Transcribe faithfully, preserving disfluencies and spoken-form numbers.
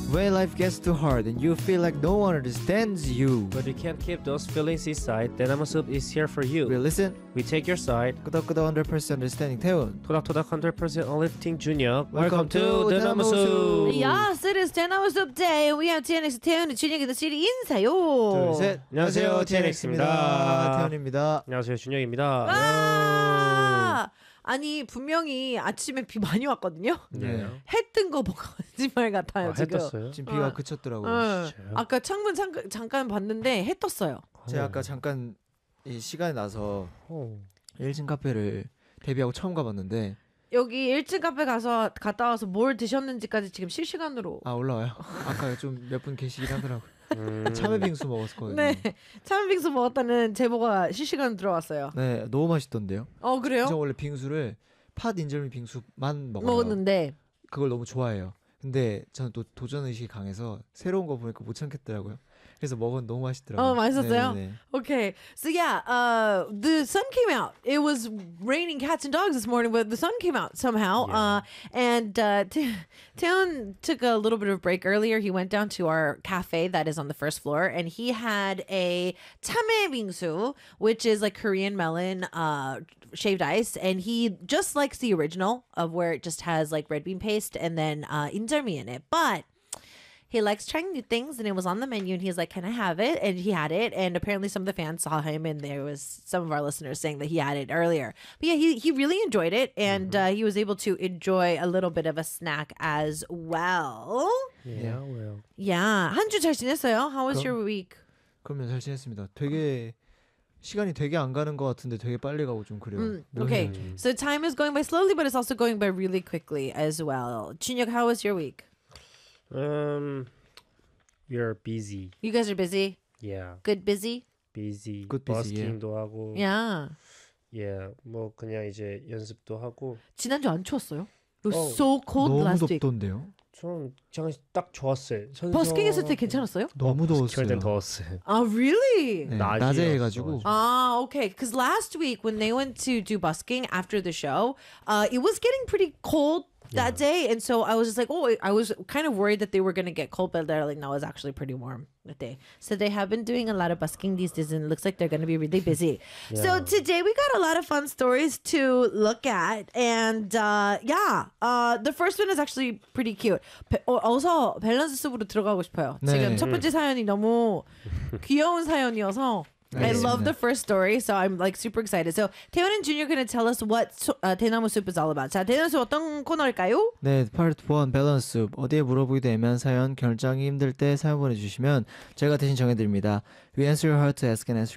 When life gets too hard and you feel like no one understands you, But you can't keep those feelings inside. 대나무 숲 is here for you. we listen. We take your side. 끄덕끄덕 one hundred percent understanding 태훈. 토닥토닥 one hundred percent uplifting Junyook. Welcome to 대나무 대나무 숲. 숲. Yes, it is 대나무 숲 day. We have 티엔엑스 태훈, 준혁이 더 시리 인사요. 둘, 셋. 안녕하세요, 티엔엑스입니다. 태훈입니다. 안녕하세요, 준혁입니다. 아! 아니 분명히 아침에 비 많이 왔거든요. 네. 해 뜬 거 보고 거짓말 같아요 아, 해 지금. 떴어요? 지금 비가 어. 그쳤더라고요. 어. 진짜요? 아까 창문 잠깐, 잠깐 봤는데 해 떴어요. 제가 아까 잠깐 이 시간이 나서 어. 일 층 카페를 데뷔하고 처음 가봤는데 여기 일 층 카페 가서 갔다 와서 뭘 드셨는지까지 지금 실시간으로. 아 올라와요. 아까 좀 몇 분 계시긴 하더라고요. 음. 참외빙수 먹었거든요. 네, 참빙수 먹었다는 제보가 실시간 들어왔어요. 네, 너무 맛있던데요. 어 그래요? 저 원래 빙수를 팥 인절미 빙수만 먹어요. 먹었는데 그걸 너무 좋아해요. 근데 저는 또 도전 의식이 강해서 새로운 거 보니까 못 참겠더라고요. 그래서 먹은 너무 맛있더라고요. 어, 맛있었어요? 네네네. Okay, so yeah, uh, the sun came out. It was raining cats and dogs this morning, but the sun came out somehow. Yeah. Uh, and uh, T- Taeyeon took a little bit of a break earlier. He went down to our cafe that is on the first floor, and he had a 참외 bingsu, which is like Korean melon uh, shaved ice, and he just likes the original of where it just has like red bean paste and then uh, injami in it, but. He likes trying new things, and it was on the menu, and he's like, "Can I have it?" And he had it, and apparently some of the fans saw him, and there was some of our listeners saying that he had it earlier. But yeah, he he really enjoyed it, and uh, he was able to enjoy a little bit of a snack as well. Yeah, well. Yeah, 한 주 잘 지냈어요? How was 그럼- your week? 그러면 잘 지냈습니다. 되게 시간이 되게 안 가는 것 같은데 되게 빨리 가고 좀 그래요. Mm, okay, so time is going by slowly, but it's also going by really quickly as well. Chinhyuk, how was your week? Um, we're busy. You guys are busy. Yeah, Good busy. busy. Good busy, yeah. 버스킹도 하고. Yeah. Yeah, 뭐 그냥 이제 연습도 하고. 지난주 안 추웠어요? It was Oh, so cold 너무 last week. 덥던데요? 전 그냥 딱 좋았어요. 천성- 버스킹 했을 때 괜찮았어요? 너무 버스킹 할 땐 더웠어요. 더웠어요. Oh, really? 네, 낮이었어. 낮에 해가지고 Ah, okay. Because last week when they went to do busking after the show, uh, it was getting pretty cold that day, and so I was just like, oh, I was kind of worried that they were gonna get cold, but they're like, no, it's actually pretty warm that day. So they have been doing a lot of busking these days, and it looks like they're gonna be really busy. So today we got a lot of fun stories to look at, and uh, yeah, uh, the first one is actually pretty cute. 배- 어, 어서 밸런스 숲으로 들어가고 싶어요. 네. 지금 첫 번째 사연이 너무 귀여운 사연이어서. I love the first story, so I'm like super excited. So Taeyeon and Junior are going to tell us what so, uh, 대나무 숲 is all about. 자, 대나무 숲 어떤 코너일까요? 네, 파트 일 밸런스 어디에 물어보기도 애매한 사연 결정이 힘들 때 사연 보내주시면 저희가 대신 정해드립니다. We answer your heart to ask and answer